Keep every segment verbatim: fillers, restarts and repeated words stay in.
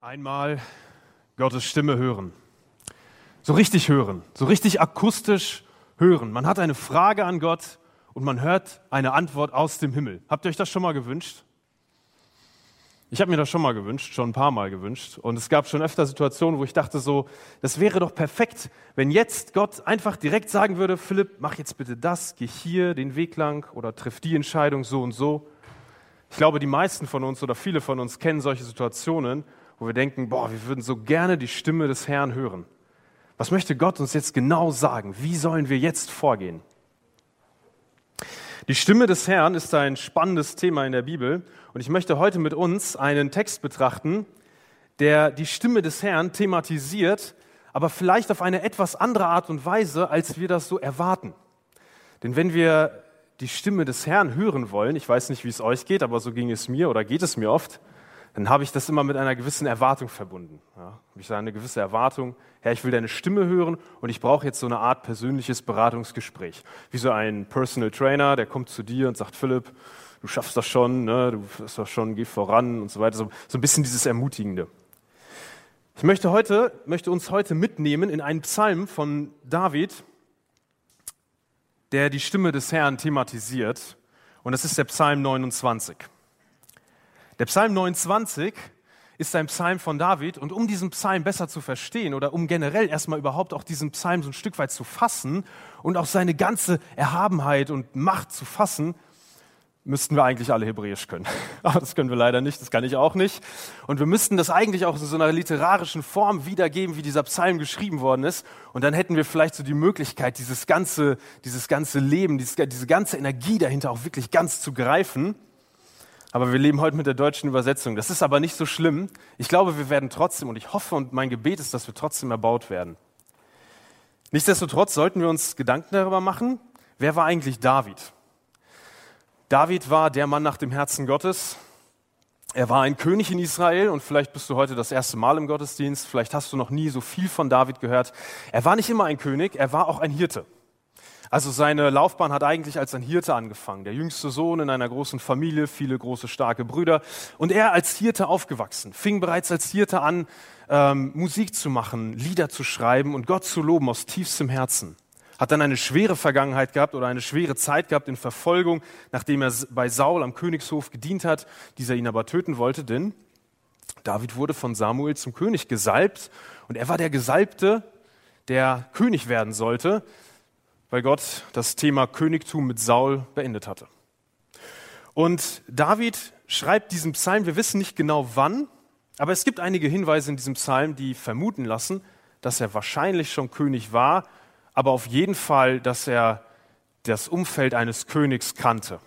Einmal Gottes Stimme hören. So richtig hören, so richtig akustisch hören. Man hat eine Frage an Gott und man hört eine Antwort aus dem Himmel. Habt ihr euch das schon mal gewünscht? Ich habe mir das schon mal gewünscht, schon ein paar Mal gewünscht. Und es gab schon öfter Situationen, wo ich dachte so, das wäre doch perfekt, wenn jetzt Gott einfach direkt sagen würde, Philipp, mach jetzt bitte das, geh hier den Weg lang oder triff die Entscheidung so und so. Ich glaube, die meisten von uns oder viele von uns kennen solche Situationen, wo wir denken, boah, wir würden so gerne die Stimme des Herrn hören. Was möchte Gott uns jetzt genau sagen? Wie sollen wir jetzt vorgehen? Die Stimme des Herrn ist ein spannendes Thema in der Bibel und ich möchte heute mit uns einen Text betrachten, der die Stimme des Herrn thematisiert, aber vielleicht auf eine etwas andere Art und Weise, als wir das so erwarten. Denn wenn wir die Stimme des Herrn hören wollen, ich weiß nicht, wie es euch geht, aber so ging es mir oder geht es mir oft, dann habe ich das immer mit einer gewissen Erwartung verbunden. Ja, habe ich da eine gewisse Erwartung, Herr, ich will deine Stimme hören und ich brauche jetzt so eine Art persönliches Beratungsgespräch. Wie so ein Personal Trainer, der kommt zu dir und sagt, Philipp, du schaffst das schon, ne? Du schaffst das schon, geh voran und so weiter. So, so ein bisschen dieses Ermutigende. Ich möchte, heute, möchte uns heute mitnehmen in einen Psalm von David, der die Stimme des Herrn thematisiert. Und das ist der Psalm neunundzwanzig. Der Psalm neunundzwanzig ist ein Psalm von David und um diesen Psalm besser zu verstehen oder um generell erstmal überhaupt auch diesen Psalm so ein Stück weit zu fassen und auch seine ganze Erhabenheit und Macht zu fassen, müssten wir eigentlich alle Hebräisch können. Aber das können wir leider nicht, das kann ich auch nicht. Und wir müssten das eigentlich auch in so einer literarischen Form wiedergeben, wie dieser Psalm geschrieben worden ist. Und dann hätten wir vielleicht so die Möglichkeit, dieses ganze, dieses ganze Leben, dieses, diese ganze Energie dahinter auch wirklich ganz zu greifen. Aber wir leben heute mit der deutschen Übersetzung. Das ist aber nicht so schlimm. Ich glaube, wir werden trotzdem, und ich hoffe und mein Gebet ist, dass wir trotzdem erbaut werden. Nichtsdestotrotz sollten wir uns Gedanken darüber machen, wer war eigentlich David? David war der Mann nach dem Herzen Gottes. Er war ein König in Israel und vielleicht bist du heute das erste Mal im Gottesdienst. Vielleicht hast du noch nie so viel von David gehört. Er war nicht immer ein König, er war auch ein Hirte. Also seine Laufbahn hat eigentlich als ein Hirte angefangen. Der jüngste Sohn in einer großen Familie, viele große, starke Brüder. Und er als Hirte aufgewachsen, fing bereits als Hirte an, ähm, Musik zu machen, Lieder zu schreiben und Gott zu loben aus tiefstem Herzen. Hat dann eine schwere Vergangenheit gehabt oder eine schwere Zeit gehabt in Verfolgung, nachdem er bei Saul am Königshof gedient hat, dieser ihn aber töten wollte, denn David wurde von Samuel zum König gesalbt und er war der Gesalbte, der König werden sollte, weil Gott das Thema Königtum mit Saul beendet hatte. Und David schreibt diesen Psalm, wir wissen nicht genau wann, aber es gibt einige Hinweise in diesem Psalm, die vermuten lassen, dass er wahrscheinlich schon König war, aber auf jeden Fall, dass er das Umfeld eines Königs kannte.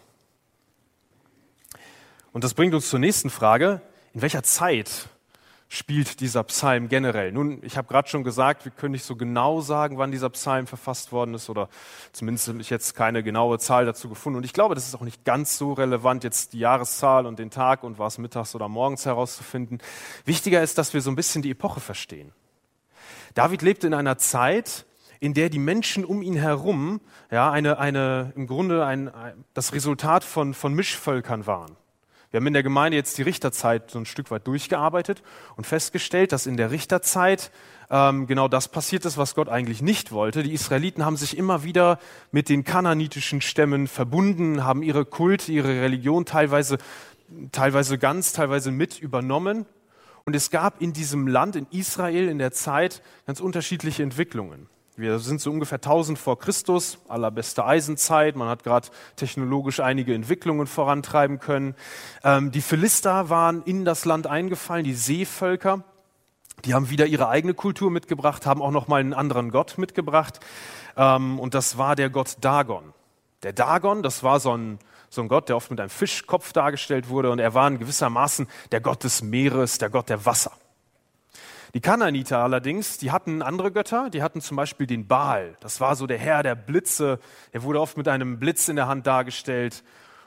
Und das bringt uns zur nächsten Frage, in welcher Zeit spielt dieser Psalm generell? Nun, ich habe gerade schon gesagt, wir können nicht so genau sagen, wann dieser Psalm verfasst worden ist oder zumindest habe ich jetzt keine genaue Zahl dazu gefunden. Und ich glaube, das ist auch nicht ganz so relevant, jetzt die Jahreszahl und den Tag und war es mittags oder morgens herauszufinden. Wichtiger ist, dass wir so ein bisschen die Epoche verstehen. David lebte in einer Zeit, in der die Menschen um ihn herum ja, eine, eine, im Grunde ein, ein, das Resultat von, von Mischvölkern waren. Wir haben in der Gemeinde jetzt die Richterzeit so ein Stück weit durchgearbeitet und festgestellt, dass in der Richterzeit ähm, genau das passiert ist, was Gott eigentlich nicht wollte. Die Israeliten haben sich immer wieder mit den kanaanitischen Stämmen verbunden, haben ihre Kulte, ihre Religion teilweise, teilweise ganz, teilweise mit übernommen. Und es gab in diesem Land, in Israel in der Zeit, ganz unterschiedliche Entwicklungen. Wir sind so ungefähr tausend vor Christus, allerbeste Eisenzeit. Man hat gerade technologisch einige Entwicklungen vorantreiben können. Ähm, die Philister waren in das Land eingefallen, die Seevölker. Die haben wieder ihre eigene Kultur mitgebracht, haben auch nochmal einen anderen Gott mitgebracht. Ähm, und das war der Gott Dagon. Der Dagon, das war so ein, so ein Gott, der oft mit einem Fischkopf dargestellt wurde. Und er war in gewissermaßen der Gott des Meeres, der Gott der Wasser. Die Kanaaniter allerdings, die hatten andere Götter, die hatten zum Beispiel den Baal. Das war so der Herr der Blitze, er wurde oft mit einem Blitz in der Hand dargestellt.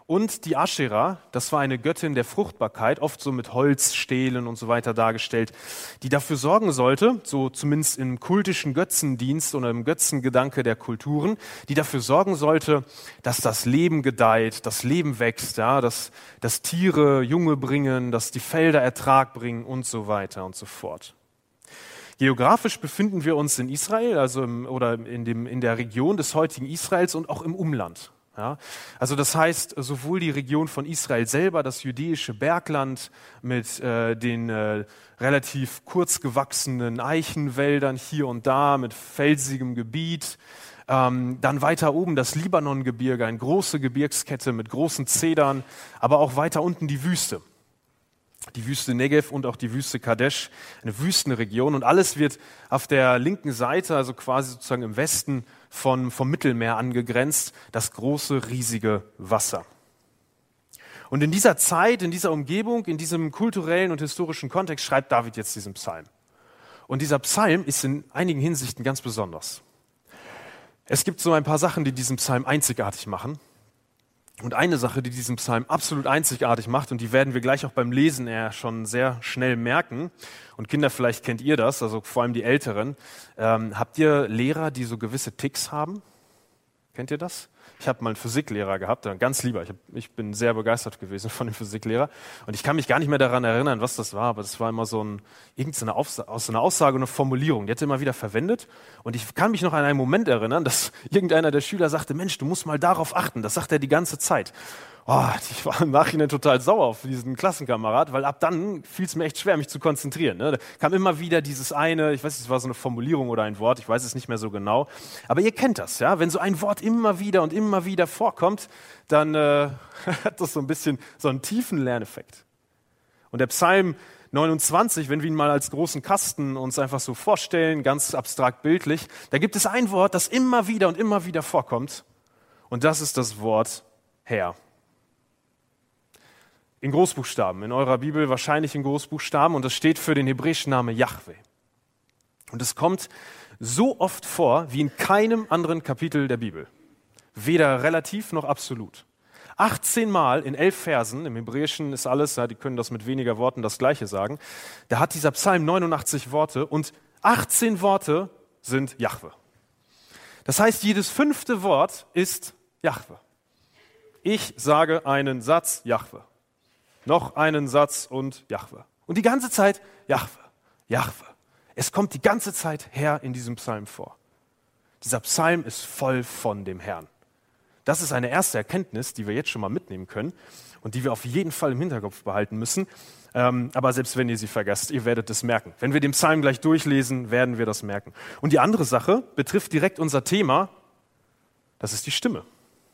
Und die Aschera, das war eine Göttin der Fruchtbarkeit, oft so mit Holzstelen und so weiter dargestellt, die dafür sorgen sollte, so zumindest im kultischen Götzendienst oder im Götzengedanke der Kulturen, die dafür sorgen sollte, dass das Leben gedeiht, das Leben wächst, ja, dass, dass Tiere Junge bringen, dass die Felder Ertrag bringen und so weiter und so fort. Geografisch befinden wir uns in Israel, also im, oder in, dem, in der Region des heutigen Israels und auch im Umland. Ja, also das heißt, sowohl die Region von Israel selber, das jüdische Bergland mit äh, den äh, relativ kurz gewachsenen Eichenwäldern hier und da, mit felsigem Gebiet, ähm, dann weiter oben das Libanongebirge, eine große Gebirgskette mit großen Zedern, aber auch weiter unten die Wüste. Die Wüste Negev und auch die Wüste Kadesh, eine Wüstenregion. Und alles wird auf der linken Seite, also quasi sozusagen im Westen von, vom Mittelmeer angegrenzt, das große, riesige Wasser. Und in dieser Zeit, in dieser Umgebung, in diesem kulturellen und historischen Kontext schreibt David jetzt diesen Psalm. Und dieser Psalm ist in einigen Hinsichten ganz besonders. Es gibt so ein paar Sachen, die diesen Psalm einzigartig machen. Und eine Sache, die diesen Psalm absolut einzigartig macht, und die werden wir gleich auch beim Lesen eher schon sehr schnell merken, und Kinder, vielleicht kennt ihr das, also vor allem die Älteren, ähm, habt ihr Lehrer, die so gewisse Ticks haben? Kennt ihr das? Ich habe mal einen Physiklehrer gehabt, ein ganz lieber, ich, hab, ich bin sehr begeistert gewesen von dem Physiklehrer, und ich kann mich gar nicht mehr daran erinnern, was das war, aber das war immer so ein, irgendeine Aussage, aus so einer Aussage, eine Formulierung, die hat er immer wieder verwendet, und ich kann mich noch an einen Moment erinnern, dass irgendeiner der Schüler sagte, Mensch, du musst mal darauf achten, das sagt er die ganze Zeit. Oh, ich war im Nachhinein total sauer auf diesen Klassenkamerad, weil ab dann fiel es mir echt schwer, mich zu konzentrieren. Ne? Da kam immer wieder dieses eine, ich weiß nicht, es war so eine Formulierung oder ein Wort, ich weiß es nicht mehr so genau. Aber ihr kennt das, ja? Wenn so ein Wort immer wieder und immer wieder vorkommt, dann äh, hat das so ein bisschen so einen tiefen Lerneffekt. Und der Psalm neunundzwanzig, wenn wir ihn mal als großen Kasten uns einfach so vorstellen, ganz abstrakt bildlich, da gibt es ein Wort, das immer wieder und immer wieder vorkommt. Und das ist das Wort Herr. In Großbuchstaben, in eurer Bibel wahrscheinlich in Großbuchstaben, und das steht für den hebräischen Namen Jahwe. Und es kommt so oft vor wie in keinem anderen Kapitel der Bibel. Weder relativ noch absolut. achtzehn Mal in elf Versen, im Hebräischen ist alles, ja, die können das mit weniger Worten das Gleiche sagen, da hat dieser Psalm neunundachtzig Worte und achtzehn Worte sind Jahwe. Das heißt, jedes fünfte Wort ist Jahwe. Ich sage einen Satz, Jahwe. Noch einen Satz und Jahwe. Und die ganze Zeit Jahwe, Jahwe. Es kommt die ganze Zeit Herr in diesem Psalm vor. Dieser Psalm ist voll von dem Herrn. Das ist eine erste Erkenntnis, die wir jetzt schon mal mitnehmen können und die wir auf jeden Fall im Hinterkopf behalten müssen. Ähm, aber selbst wenn ihr sie vergesst, ihr werdet es merken. Wenn wir den Psalm gleich durchlesen, werden wir das merken. Und die andere Sache betrifft direkt unser Thema, das ist die Stimme.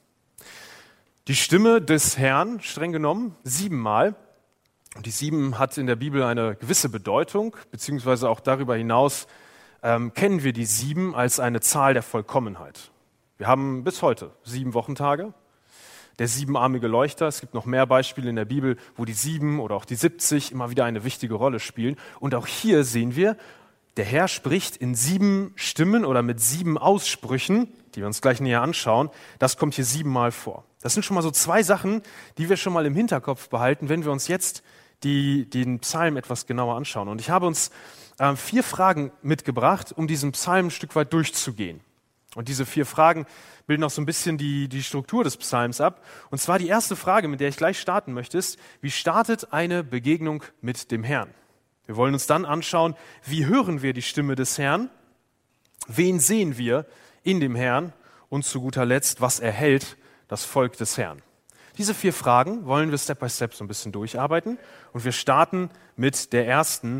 Die Stimme des Herrn, streng genommen, siebenmal. Und die sieben hat in der Bibel eine gewisse Bedeutung, beziehungsweise auch darüber hinaus ähm, kennen wir die sieben als eine Zahl der Vollkommenheit. Wir haben bis heute sieben Wochentage, der siebenarmige Leuchter. Es gibt noch mehr Beispiele in der Bibel, wo die sieben oder auch die siebzig immer wieder eine wichtige Rolle spielen. Und auch hier sehen wir, der Herr spricht in sieben Stimmen oder mit sieben Aussprüchen, die wir uns gleich näher anschauen. Das kommt hier siebenmal vor. Das sind schon mal so zwei Sachen, die wir schon mal im Hinterkopf behalten, wenn wir uns jetzt die, den Psalm etwas genauer anschauen. Und ich habe uns äh, vier Fragen mitgebracht, um diesen Psalm ein Stück weit durchzugehen. Und diese vier Fragen bilden auch so ein bisschen die, die Struktur des Psalms ab. Und zwar die erste Frage, mit der ich gleich starten möchte, ist, wie startet eine Begegnung mit dem Herrn? Wir wollen uns dann anschauen, wie hören wir die Stimme des Herrn? Wen sehen wir in dem Herrn? Und zu guter Letzt, was erhält das Volk des Herrn? Diese vier Fragen wollen wir Step by Step so ein bisschen durcharbeiten. Und wir starten mit der ersten